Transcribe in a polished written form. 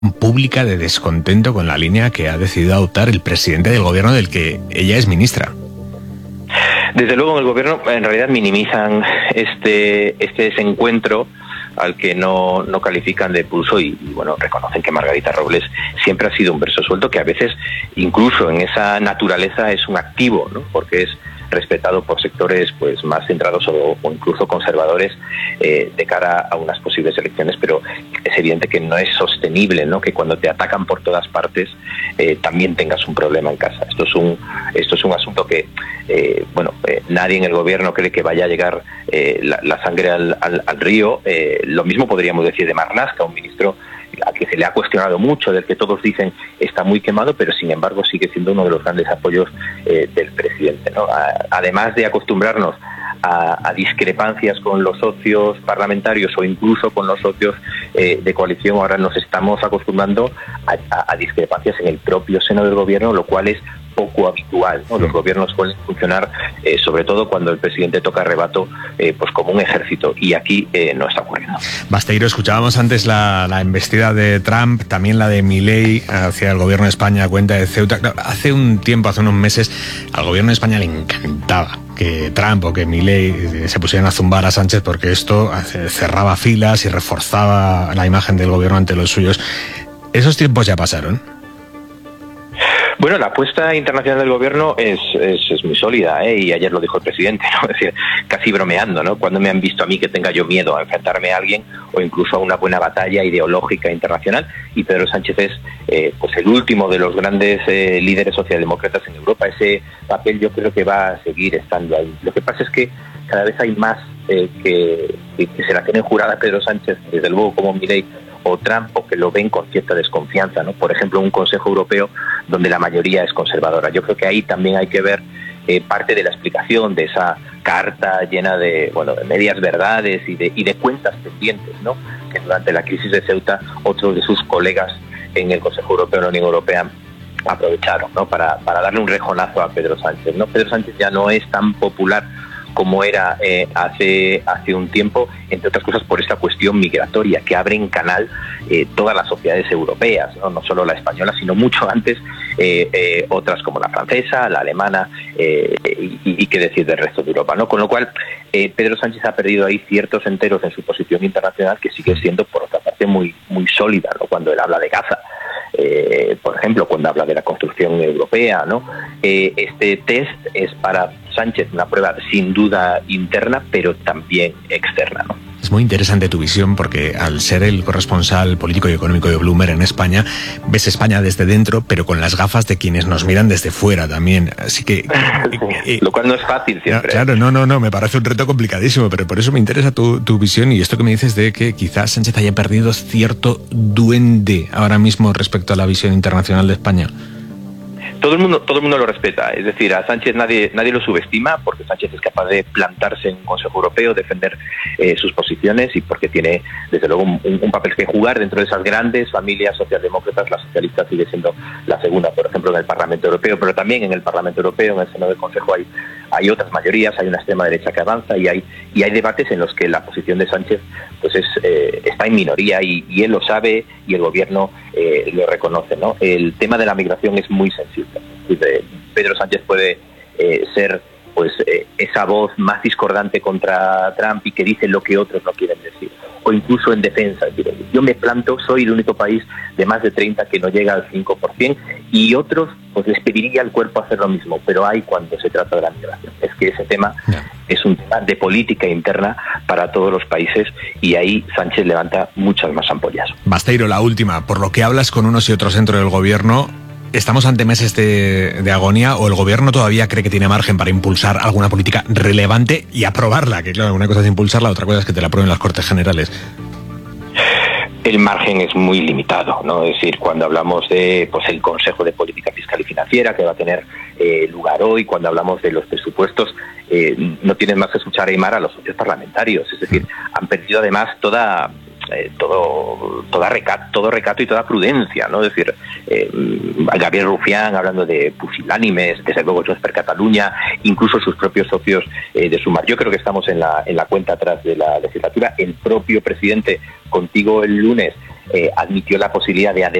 pública de descontento con la línea que ha decidido adoptar el presidente del gobierno del que ella es ministra. Desde luego en el gobierno en realidad minimizan este desencuentro al que no califican de pulso y bueno, reconocen que Margarita Robles siempre ha sido un verso suelto, que a veces incluso en esa naturaleza es un activo, ¿no? Porque es respetado por sectores pues más centrados o incluso conservadores de cara a unas posibles elecciones, pero es evidente que no es sostenible, ¿no? Que cuando te atacan por todas partes también tengas un problema en casa. Esto es un asunto que nadie en el gobierno cree que vaya a llegar la sangre al río. Lo mismo podríamos decir de Marlaska, un ministro al que se le ha cuestionado mucho, del que todos dicen está muy quemado, pero sin embargo sigue siendo uno de los grandes apoyos del presidente, ¿no? Además de acostumbrarnos a discrepancias con los socios parlamentarios o incluso con los socios de coalición, ahora nos estamos acostumbrando a discrepancias en el propio seno del gobierno, lo cual es poco habitual, ¿no? Los gobiernos suelen funcionar sobre todo cuando el presidente toca rebato pues como un ejército, y aquí no está ocurriendo. Basteiro, escuchábamos antes la embestida de Trump, también la de Milei hacia el gobierno de España a cuenta de Ceuta. Hace un tiempo, hace unos meses, al gobierno de España le encantaba que Trump o que Milei se pusieran a zumbar a Sánchez, porque esto cerraba filas y reforzaba la imagen del gobierno ante los suyos. ¿Esos tiempos ya pasaron? Bueno, la apuesta internacional del gobierno es muy sólida, y ayer lo dijo el presidente, ¿no? Es decir, casi bromeando, ¿no? Cuando me han visto a mí que tenga yo miedo a enfrentarme a alguien o incluso a una buena batalla ideológica internacional, y Pedro Sánchez es pues el último de los grandes líderes socialdemócratas en Europa. Ese papel yo creo que va a seguir estando ahí. Lo que pasa es que cada vez hay más que se la tienen jurada a Pedro Sánchez, desde luego como Milei o Trump, o que lo ven con cierta desconfianza, ¿no? Por ejemplo, un Consejo Europeo donde la mayoría es conservadora. Yo creo que ahí también hay que ver parte de la explicación de esa carta llena de medias verdades y de cuentas pendientes, ¿no? Que durante la crisis de Ceuta otros de sus colegas en el Consejo Europeo, en la Unión Europea, aprovecharon, ¿no? Para darle un rejonazo a Pedro Sánchez, ¿no? Pedro Sánchez ya no es tan popular como era hace un tiempo, entre otras cosas por esta cuestión migratoria que abre en canal todas las sociedades europeas, no solo la española, sino mucho antes otras como la francesa, la alemana y qué decir del resto de Europa, ¿no? Con lo cual Pedro Sánchez ha perdido ahí ciertos enteros en su posición internacional, que sigue siendo por otra parte muy sólida, ¿no? Cuando él habla de Gaza, por ejemplo, cuando habla de la construcción europea, ¿no? Este test es para Sánchez una prueba sin duda interna, pero también externa, ¿no? Es muy interesante tu visión, porque al ser el corresponsal político y económico de Bloomberg en España, ves España desde dentro, pero con las gafas de quienes nos miran desde fuera también. Así que lo cual no es fácil siempre. Claro, no, me parece un reto complicadísimo, pero por eso me interesa tu visión y esto que me dices de que quizás Sánchez haya perdido cierto duende ahora mismo respecto a la visión internacional de España. Todo el mundo lo respeta, es decir, a Sánchez nadie lo subestima, porque Sánchez es capaz de plantarse en un Consejo Europeo, defender sus posiciones, y porque tiene desde luego un papel que jugar dentro de esas grandes familias socialdemócratas. La socialista sigue siendo la segunda, por ejemplo, en el Parlamento Europeo, pero también en el Parlamento Europeo, en el seno del Consejo, hay otras mayorías, hay una extrema derecha que avanza, y hay debates en los que la posición de Sánchez pues está en minoría, y él lo sabe y el gobierno lo reconoce, ¿no? El tema de la migración es muy sensible. Pedro Sánchez puede ser pues esa voz más discordante contra Trump y que dice lo que otros no quieren decir, o incluso en defensa. Es decir, yo me planto, soy el único país de más de 30 que no llega al 5%, y otros pues les pediría al cuerpo hacer lo mismo, pero hay cuando se trata de la migración. Es que ese tema es un tema de política interna para todos los países, y ahí Sánchez levanta muchas más ampollas. Basteiro, la última, por lo que hablas con unos y otros dentro del gobierno, ¿estamos ante meses de agonía, o el gobierno todavía cree que tiene margen para impulsar alguna política relevante y aprobarla? Que claro, una cosa es impulsarla, otra cosa es que te la aprueben las Cortes Generales. El margen es muy limitado, ¿no? Es decir, cuando hablamos de pues el Consejo de Política Fiscal y Financiera que va a tener lugar hoy, cuando hablamos de los presupuestos, no tienen más que escuchar a Aimar a los socios parlamentarios. Es decir, han perdido además todo recato y toda prudencia, ¿no? Es decir, Gabriel Rufián hablando de pusilánimes, desde luego Junts per Catalunya, incluso sus propios socios de Sumar. Yo creo que estamos en la cuenta atrás de la legislatura. El propio presidente, contigo el lunes, admitió la posibilidad de